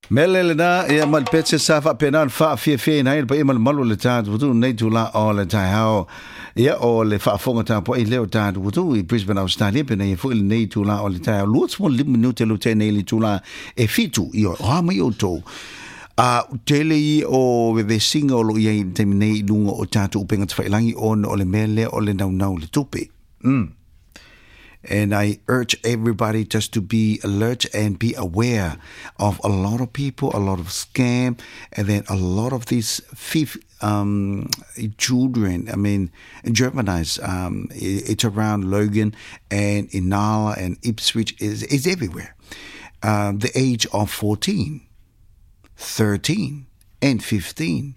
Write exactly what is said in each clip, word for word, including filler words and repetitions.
Mele na ia mal petse sa fa penal fa fie fie na pa imal malu le ta tu nei tu la o le ta how ia o le fa fonga ta po i le ta tu i Brisbane Australia pe nei fu nei tu la o le ta lots mo lim minute lo te nei tu la e fitu io ha mai o to a tele i o ve singa o lo ia te nei lunga o ta tu penga fa langi on o le mele o le nau nau le tupe mm And I urge everybody just to be alert and be aware of a lot of people, a lot of scam, and then a lot of these thief um, children. I mean, Germanized. Um, it's around Logan and Inala and Ipswich is is everywhere. Um, the age of fourteen, thirteen, and fifteen.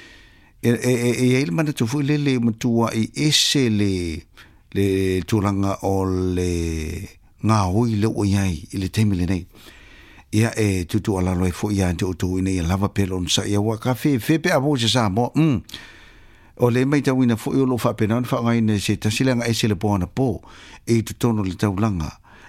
E ele mana tu fu lele matua I ese le le turanga o le ngā hui le o iai I le teimile nei. Ia e tutu ala loe fo ia te utu ine ia lava pelon sa ia waka fe fe pe abo se sa mo. Mm. O le mai tau ina fo i olo wha penan wha ngai ne se tasilanga e se le poana po e tutono le taulanga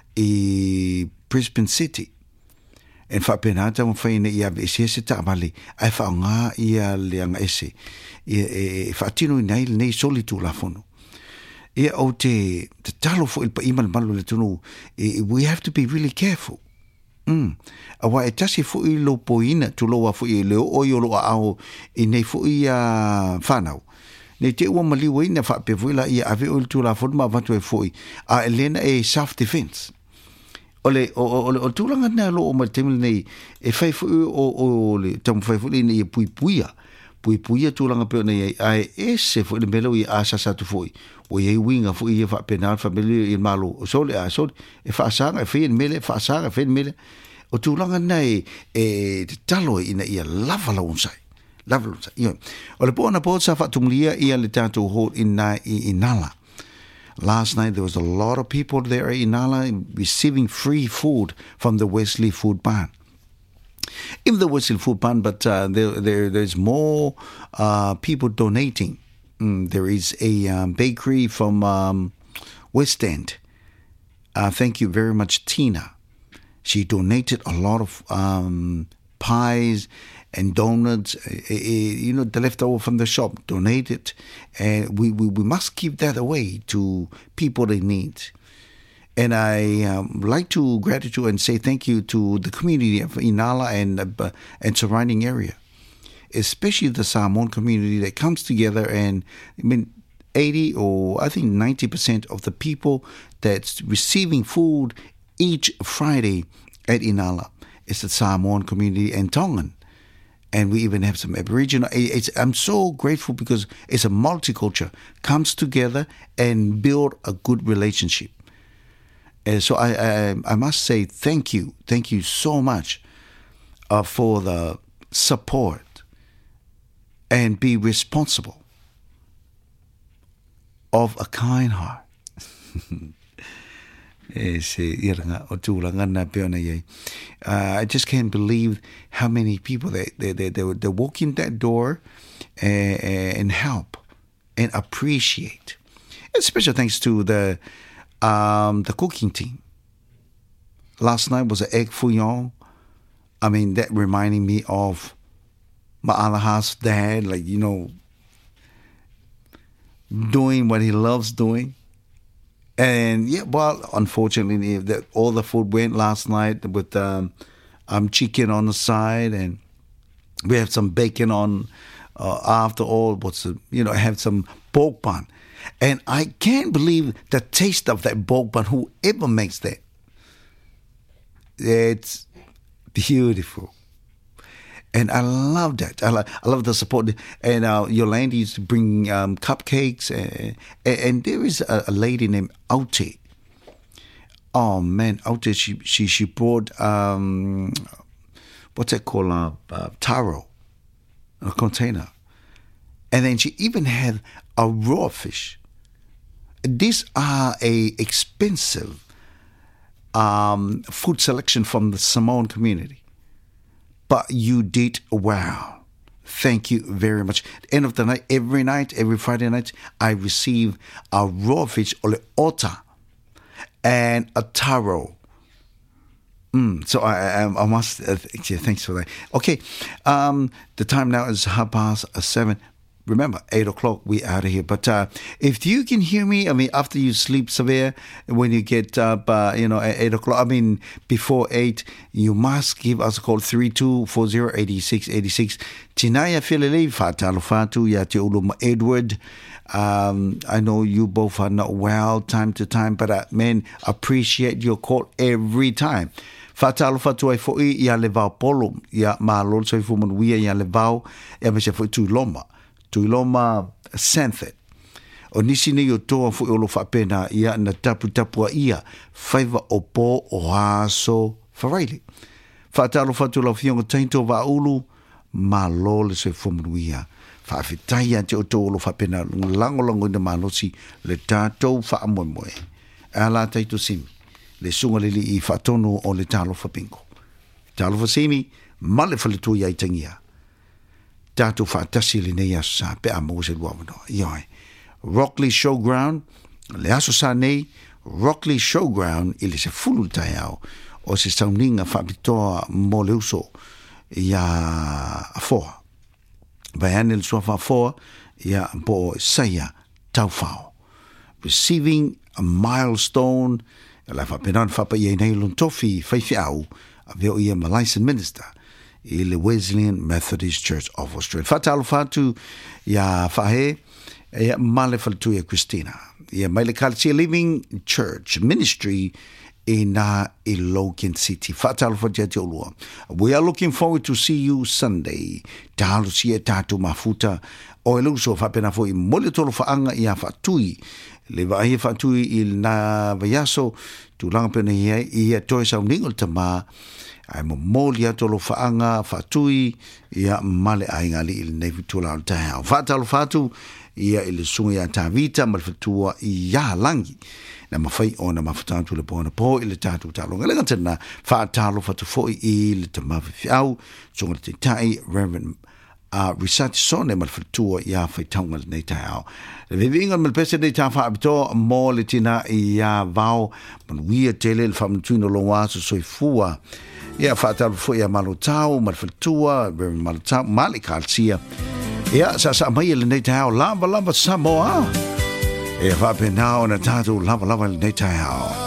I Brisbane City. En wha penan tau mwhaine ia ve se se ta amali ai wha ngā ia le anga ese. Ia e wha tino i nei nei soli tu la fono. Yeah, o te te talo fo il pa imal malu le tunu. We have to be really careful. Mm. Awa e tasi fo I lo poina tu loa fo I leo o yo loa ao I nei fo I a whanau. Nei te ua maliwa ina wha pe fuila I ave o tu la fo ma vatu e fo I. A elena e self-defense. Ole, o, o, o, o tūlanga nea lo o ma temile nei e whai fo I o, o le tamu whai fo I nei e pui puia. Pui puia tūlanga peo nei ai e se fo I le melo I a sasatu fo I. O ye winga fo I fa penal family I malo so le a so e fa sanga e fe mele fa sanga fe mele o tūlanga nei e talo ina ia lava la unsai lava unsai io o le bona po sa fa tumlia ia le tanto ho ina I Inala. Last night there was a lot of people there in Inala receiving free food from the Wesley Food Bank. In the Wesley Food Bank, but uh, there, there there's more uh, people donating. Mm, there is a um, bakery from um, West End. Uh, thank you very much, Tina. She donated a lot of um, pies and donuts, uh, uh, you know, the leftover from the shop, donated. And we, we, we must keep that away to people in need. And I um, like to gratitude and say thank you to the community of Inala and, uh, and surrounding area. Especially the Samoan community that comes together, and I mean, eighty or I think ninety percent of the people that's receiving food each Friday at Inala is the Samoan community and Tongan, and we even have some Aboriginal. It's, I'm so grateful because it's a multicultural comes together and build a good relationship. And so I, I I must say thank you, thank you so much uh, for the support. And be responsible of a kind heart. I just can't believe how many people they they they they, they walk in that door and, and help and appreciate. And special thanks to the um, the cooking team. Last night was an egg fouillon. I mean, that reminding me of Ma'alaha's dad, like, you know, doing what he loves doing. And yeah, well, unfortunately, that all the food went last night with um, um chicken on the side, and we have some bacon on uh, after all. What's the, you know, I have some pork bun, and I can't believe the taste of that pork bun. Whoever makes that, it's beautiful. And I love that. I love, I love the support. And uh, Yolanda used to bring um, cupcakes. And, and there is a, a lady named Aute. Oh, man. Aute, she she, she brought, um, what's that called? Uh, uh, taro. A container. And then she even had a raw fish. These are a expensive um, food selection from the Samoan community. But you did well. Thank you very much. At the end of the night, every night, every Friday night, I receive a raw fish, ole ota, and a taro. Mm, so I, I, I must, uh, yeah, thanks for that. Okay, um, the time now is half past uh, seven. Remember, eight o'clock, we out of here. But uh, if you can hear me, I mean, after you sleep, Severe, when you get up, uh, you know, at eight o'clock, I mean, before eight, you must give us a call, three two four zero, eight six eight six. Tinaya Filili, Fatalo Fatu, ya te uluma Edward. Um, I know you both are not well time to time, but uh, man, appreciate your call every time. Fatalo Fatu ai foi ia le vau polo, ia malol so fu mon wia ia le vau, ia me se foi tu loma. Tuiloma Santhet. O nisi nei o toa fu o lo whapena ia na tapu tapua ia whaiva o pō o haso wharaili. Whatalo whatu lau fionga tainto wa ulu ma lole se whamanuia. Whawhitai ante o toa o lo whapena langolango ina malosi le tātou whaamoemoe. Ala taito simi le sunga lili i whatono o le talo whapinko. Talo whasimi ma le whaletu ia i tangia. Tātou whaatasi le nei aso sa pe a mose lua manoa. Ioi. Rockley Showground, le aso sa nei, Rockley Showground i le se fulu tai au o se sauninga whapitoa mo le uso ia a foa. Vai ane le sua wha foa ia po saia tau whao. Receiving a milestone, la whapenan whapa i nei lun tofi whaifi au a veo ia Malaysian minister i le Wesleyan Methodist Church of Australia. Fatalo fatu ia fahe ia male faltu ia Christina. Ia mai le Kalsia Living Church Ministry in uh, Logan City. Fatalo fatu ia te olua. We are looking forward to see you Sunday. Talo sia tatu mafuta o elu so fapena fo i mole tolo faanga ia fatui. Le vai fatui il na vayaso tu langa pena ia ia toi sa ningol tama. Ai mo molia tolo faanga fatui ia male ainga li il nevi tula o taha. Fatalo fatu ia il sunga ia tavita mal fatua ia langi. Na mawhai o na mafatatu le pōna pō i le tātu tālonga. Lenga tana fatalo fatu foi i le tamawi fiau. Sunga te tai Reverend uh, Risati Sone mal fatua ia whai taunga le nei tae Le vivinga mal pese nei tā whaabito mō le tina ia vau manuia tele le whamatuino lo waso soi fua. Ia whaataru fo ia malotau, malfatua, malotau, mali kalsia. Ia sa sa mai le nei tau lava lava Samoa. Ia whapenao na tātou lava lava le nei tau.